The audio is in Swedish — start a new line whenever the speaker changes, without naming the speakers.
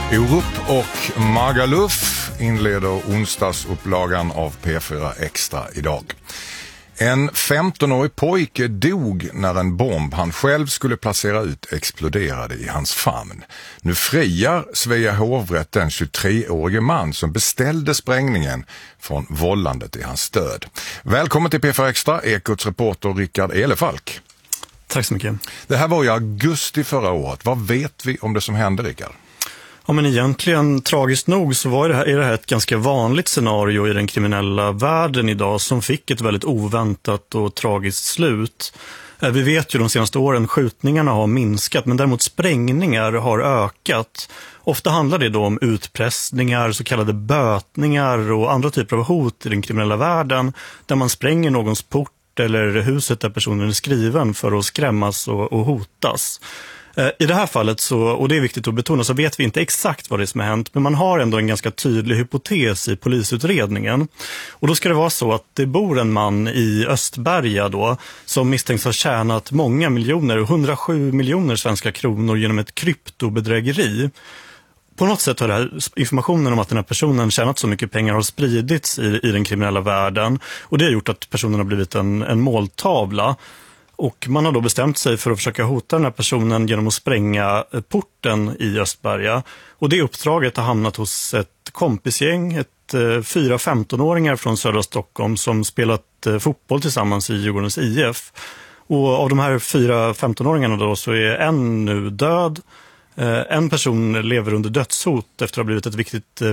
Orup och Magaluf inleder onsdagsupplagan av P4 Extra idag. En 15-årig pojke dog när en bomb han själv skulle placera ut exploderade i hans famn. Nu friar Svea hovrätt den 23-årige man som beställde sprängningen från vållandet i hans död. Välkommen till P4 Extra, Ekots reporter Rickard Elefalk.
Tack så mycket.
Det här var i augusti förra året. Vad vet vi om det som hände, Rickard?
Ja, men egentligen, tragiskt nog, så är det här ett ganska vanligt scenario i den kriminella världen idag som fick ett väldigt oväntat och tragiskt slut. Vi vet ju de senaste åren skjutningarna har minskat, men däremot sprängningar har ökat. Ofta handlar det då om utpressningar, så kallade bötningar och andra typer av hot i den kriminella världen där man spränger någons port eller huset där personen är skriven för att skrämmas och hotas. I det här fallet, så, och det är viktigt att betona, så vet vi inte exakt vad det är som har hänt, men man har ändå en ganska tydlig hypotes i polisutredningen. Och då ska det vara så att det bor en man i Östberga då, som misstänks ha tjänat många miljoner, 107 miljoner svenska kronor genom ett kryptobedrägeri. På något sätt har det här, informationen om att den här personen tjänat så mycket pengar har spridits i den kriminella världen. Och det har gjort att personen har blivit en måltavla. Och man har då bestämt sig för att försöka hota den här personen genom att spränga porten i Östberga. Och det uppdraget har hamnat hos ett kompisgäng, 4 15-åringar från södra Stockholm som spelat fotboll tillsammans i Djurgårdens IF. Och av de här 4 15-åringarna då så är en nu död. En person lever under dödshot efter att ha blivit ett viktigt